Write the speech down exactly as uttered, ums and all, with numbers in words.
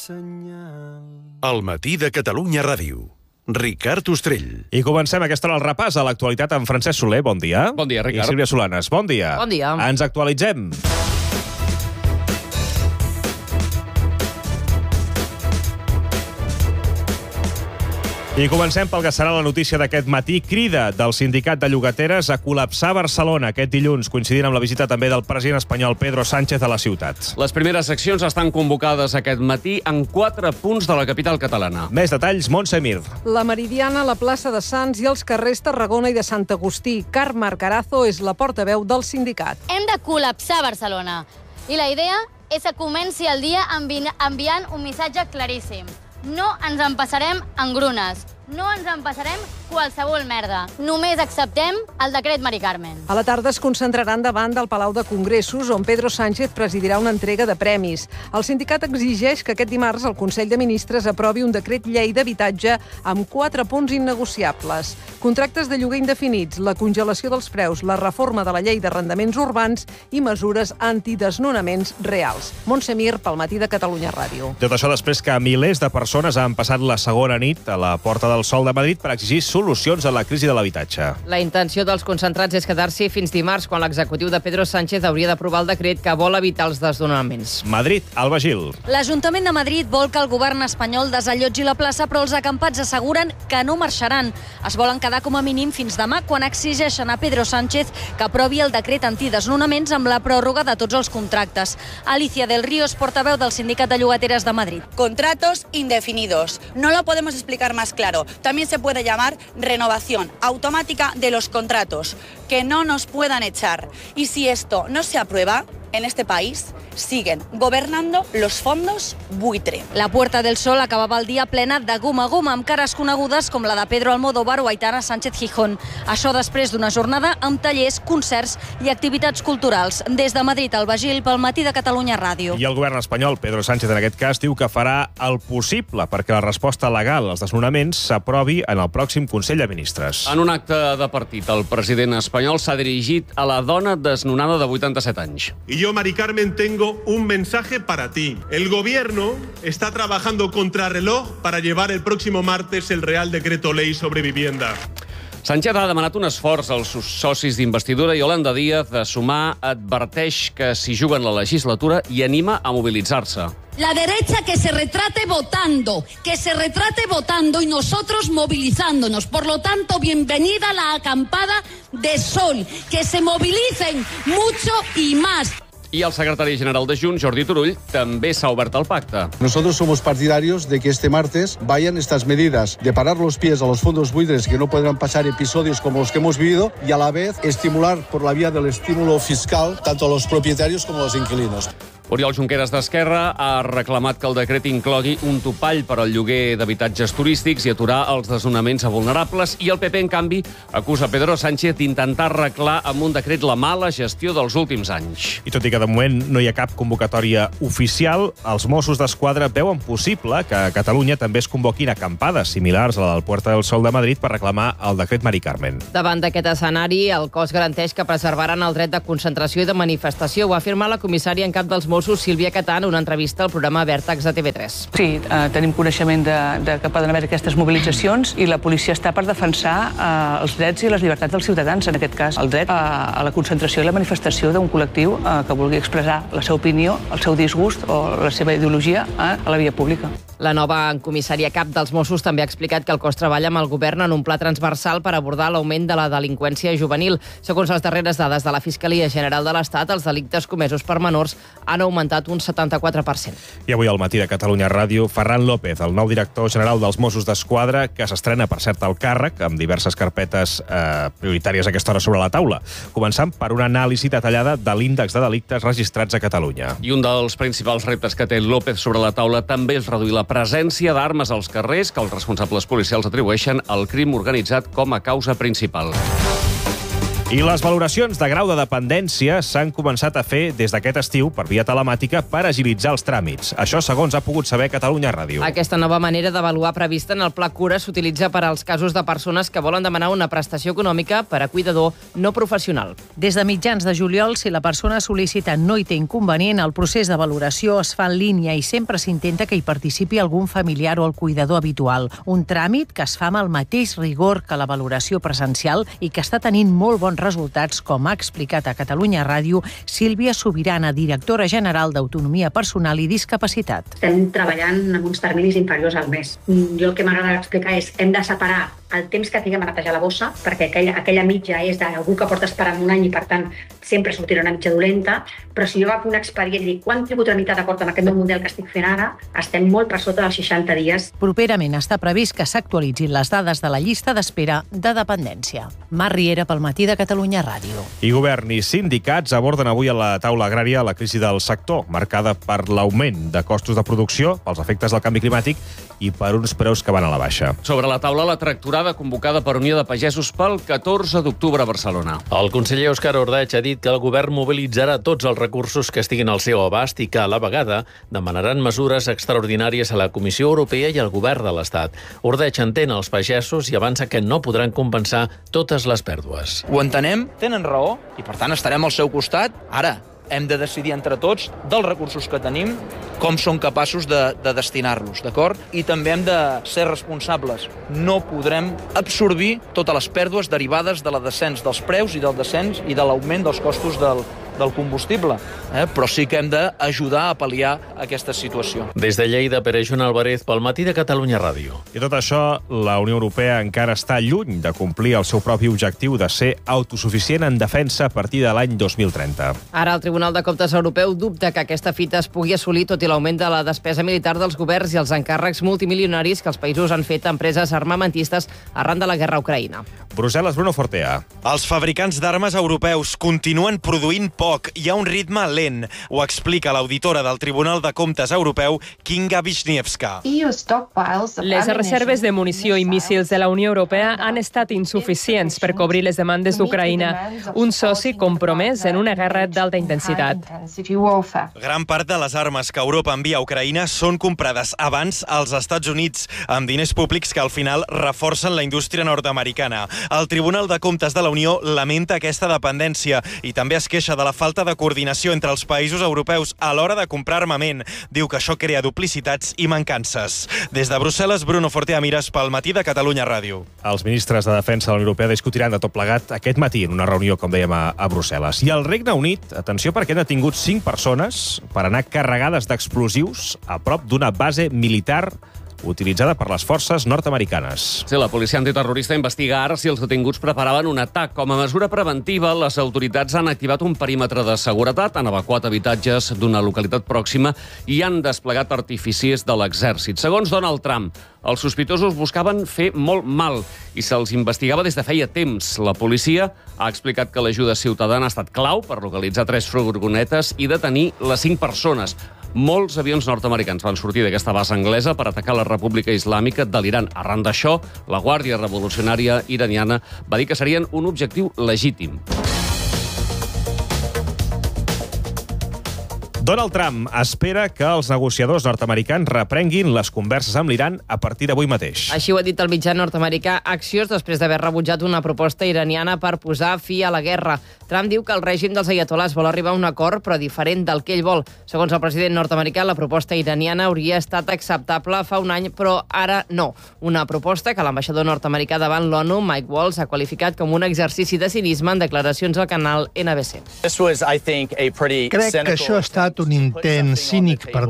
senyal. El matí de Catalunya Ràdio. Ricard Ostrell. I comencem aquesta hora el repàs a l'actualitat amb Francesc Soler, bon dia. Bon dia, Ricard. I Sílvia Solanes, bon dia. Bon dia. Ens actualitzem. I comencem pel que serà la notícia d'aquest matí. Crida del sindicat de llogateres a col·lapsar Barcelona aquest dilluns, coincidint amb la visita també del president espanyol Pedro Sánchez a la ciutat. Les primeres seccions estan convocades aquest matí en quatre punts de la capital catalana. Més detalls, Montse Mir. La Meridiana, la plaça de Sants i els carrers Tarragona i de Sant Agustí. Carme Carazo és la portaveu del sindicat. Hem de col·lapsar Barcelona. I la idea és que comenci el dia envi enviant un missatge claríssim. No ens empassarem engrunes. No ens empassarem qualsevol merda. Només acceptem el decret Mari Carmen. A la tarda es concentraran davant del Palau de Congressos, on Pedro Sánchez presidirà una entrega de premis. El sindicat exigeix que aquest dimarts el Consell de Ministres aprovi un decret llei d'habitatge amb quatre punts innegociables. Contractes de lloguer indefinits, la congelació dels preus, la reforma de la llei d'arrendaments urbans i mesures antidesnonaments reals. Montse Mir, pel matí de Catalunya Ràdio. Tot això després que milers de persones han passat la segona nit a la Porta del Sol de Madrid per exigir solucions a la crisi de l'habitatge. La intenció dels concentrats és quedar-s'hi fins dimarts, quan l'executiu de Pedro Sánchez hauria d'aprovar el decret que vol evitar els desnonaments. Madrid, Alba Gil. L'Ajuntament de Madrid vol que el govern espanyol desallotgi la plaça, però els acampats asseguren que no marxaran. Es volen quedar com a mínim fins demà, quan exigeixen a Pedro Sánchez que aprovi el decret antidesnonaments amb la pròrroga de tots els contractes. Alicia del Río és portaveu del Sindicat de Llogateres de Madrid. Contratos indefinidos. No lo podemos explicar más claro. También se puede llamar renovación automática de los contratos, que no nos puedan echar. Y si esto no se aprueba, en este país siguen gobernando los fondos buitre. La Puerta del Sol acabava el dia plena de gum a gum, amb cares conegudes com la de Pedro Almodóvar o Aitana Sánchez Gijón. Això després d'una jornada amb tallers, concerts i activitats culturals. Des de Madrid, Alba Gil, pel matí de Catalunya Ràdio. I el govern espanyol, Pedro Sánchez en aquest cas, diu que farà el possible perquè la resposta legal als desnonaments s'aprovi en el pròxim Consell de Ministres. En un acte de partit, el president espanyol s'ha dirigit a la dona desnonada de vuitanta-set anys. Y yo, Mari Carmen, tengo un mensaje para ti. El gobierno está trabajando contrarreloj para llevar el próximo martes el Real Decreto Ley sobre vivienda. Sánchez ha demanat un esforç als socis d'investidura i Yolanda Díaz de Sumar adverteix que s'hi juguen la legislatura i anima a mobilitzar-se. La derecha que se retrate votando, que se retrate votando y nosotros movilizándonos. Por lo tanto, bienvenida la acampada de Sol. Que se movilicen mucho y más. I el secretari general de Junts, Jordi Turull, també s'ha obert al pacte. Nosotros somos partidarios de que este martes vayan estas medidas de parar los pies a los fondos buitres, que no podrán pasar episodios como los que hemos vivido, y a la vez estimular por la vía del estímulo fiscal tanto a los propietarios como a los inquilinos. Oriol Junqueras d'Esquerra ha reclamat que el decret inclogui un topall per al lloguer d'habitatges turístics i aturar els desnonaments a vulnerables, i el P P, en canvi, acusa Pedro Sánchez d'intentar arreglar amb un decret la mala gestió dels últims anys. I tot i que de moment no hi ha cap convocatòria oficial, els Mossos d'Esquadra veuen possible que a Catalunya també es convoquin acampades similars a la del Puerta del Sol de Madrid per reclamar el decret Mari Carmen. Davant d'aquest escenari, el cos garanteix que preservaran el dret de concentració i de manifestació. Ho ha afirmat la comissària en cap dels Mossos, Sílvia Catà, en una entrevista al programa Vèrtex de T V tres. Sí, eh, tenim coneixement de, de que poden haver aquestes mobilitzacions i la policia està per defensar eh, els drets i les llibertats dels ciutadans, en aquest cas el dret a, a la concentració i la manifestació d'un col·lectiu eh, que vulgui expressar la seva opinió, el seu disgust o la seva ideologia eh, a la via pública. La nova comissària cap dels Mossos també ha explicat que el cos treballa amb el govern en un pla transversal per abordar l'augment de la delinqüència juvenil. Segons les darreres dades de la Fiscalia General de l'Estat, els delictes comesos per menors han augmentat un setanta-quatre per cent. I avui al matí de Catalunya Ràdio, Ferran López, el nou director general dels Mossos d'Esquadra, que s'estrena, per cert, al càrrec, amb diverses carpetes eh, prioritàries a aquesta hora sobre la taula, començant per una anàlisi detallada de l'índex de delictes registrats a Catalunya. I un dels principals reptes que té López sobre la taula també és reduir la presència d'armes als carrers que els responsables policials atribueixen al crim organitzat com a causa principal. I les valoracions de grau de dependència s'han començat a fer des d'aquest estiu per via telemàtica per agilitzar els tràmits. Això segons ha pogut saber Catalunya Ràdio. Aquesta nova manera d'avaluar prevista en el Pla Cura s'utilitza per als casos de persones que volen demanar una prestació econòmica per a cuidador no professional. Des de mitjans de juliol, si la persona sol·licita no hi té inconvenient, el procés de valoració es fa en línia i sempre s'intenta que hi participi algun familiar o el cuidador habitual. Un tràmit que es fa amb el mateix rigor que la valoració presencial i que està tenint molt bons resultats, com ha explicat a Catalunya Ràdio Sílvia Sobirana, directora general d'Autonomia Personal i Discapacitat. Estem treballant en uns terminis inferiors al mes. Jo el que m'agrada explicar és hem de separar el temps que tinguem a netejar la bossa, perquè aquella, aquella mitja és d'algú que porta esperant un any i, per tant, sempre sortirà una mitja dolenta, però si jo agafo un expedient i dic quant tributaranitat aporta en aquest nou model que estic fent ara, estem molt per sota dels seixanta dies. Properament està previst que s'actualitzin les dades de la llista d'espera de dependència. Mar Riera, pel Matí de Catalunya Ràdio. I govern i sindicats aborden avui a la taula agrària la crisi del sector, marcada per l'augment de costos de producció, pels efectes del canvi climàtic i per uns preus que van a la baixa. Sobre la taula, la tractorada convocada per Unió de Pagesos pel catorze d'octubre a Barcelona. El conseller Òscar Ordeig ha dit que el govern mobilitzarà tots els recursos que estiguin al seu abast i que, a la vegada, demanaran mesures extraordinàries a la Comissió Europea i al govern de l'Estat. Ordeig entén els pagesos i avança que no podran compensar totes les pèrdues. Ho entenem, tenen raó, i per tant estarem al seu costat. Ara, hem de decidir entre tots dels recursos que tenim, com són capaços de, de destinar-los, d'acord? I també hem de ser responsables. No podrem absorbir totes les pèrdues derivades de la descens dels preus i del descens i de l'augment dels costos del, del combustible, eh? Però sí que hem d'ajudar a pal·liar aquesta situació. Des de Lleida, Pere Joan Álvarez, pel Matí de Catalunya Ràdio. I tot això, la Unió Europea encara està lluny de complir el seu propi objectiu de ser autosuficient en defensa a partir de l'any dos mil trenta. Ara el Tribunal de Comptes Europeu dubta que aquesta fita es pugui assolir tot i l'augment de la despesa militar dels governs i els encàrrecs multimilionaris que els països han fet a empreses armamentistes arran de la guerra a Ucraïna. Brussel·les, Bruno Fortea. Els fabricants d'armes europeus continuen produint poc i a un ritme lent. Ho explica l'auditora del Tribunal de Comptes Europeu, Kinga Wisniewska. Les reserves de munició i míssils de la Unió Europea han estat insuficients per cobrir les demandes d'Ucraïna, un soci compromès en una guerra d'alta intensitat. Gran part de les armes que Europa envia a Ucraïna són comprades abans als Estats Units, amb diners públics que al final reforcen la indústria nord-americana. El Tribunal de Comptes de la Unió lamenta aquesta dependència i també es queixa de la falta de coordinació entre els països europeus a l'hora de comprar armament. Diu que això crea duplicitats i mancances. Des de Brussel·les, Bruno Fortea Mires, pel Matí de Catalunya Ràdio. Els ministres de Defensa de la Unió Europea discutiran de tot plegat aquest matí en una reunió, com dèiem, a, a Brussel·les. I el Regne Unit, atenció, perquè han detingut cinc persones per anar carregades d'explosius a prop d'una base militar utilitzada per les forces nord-americanes. Sí, la policia antiterrorista investiga ara si els detinguts preparaven un atac. Com a mesura preventiva, les autoritats han activat un perímetre de seguretat, han evacuat habitatges d'una localitat pròxima i han desplegat artificiers de l'exèrcit. Segons Donald Trump, els sospitosos buscaven fer molt mal i se'ls investigava des de feia temps. La policia ha explicat que l'ajuda ciutadana ha estat clau per localitzar tres furgonetes i detenir les cinc persones. Molts avions nord-americans van sortir d'aquesta base anglesa per atacar la República Islàmica de l'Iran. Arran d'això, la Guàrdia Revolucionària iraniana va dir que serien un objectiu legítim. Donald Trump espera que els negociadors nord-americans reprenguin les converses amb l'Iran a partir d'avui mateix. Així ho ha dit el mitjà nord-americà Axios després d'haver rebutjat una proposta iraniana per posar fi a la guerra. Trump diu que el règim dels aiatolars vol arribar a un acord, però diferent del que ell vol. Segons el president nord-americà, la proposta iraniana hauria estat acceptable fa un any, però ara no. Una proposta que l'ambaixador nord-americà davant l'ONU, Mike Waltz, ha qualificat com un exercici de cinisme en declaracions al canal N B C. Crec que això ha estat un intent cínic per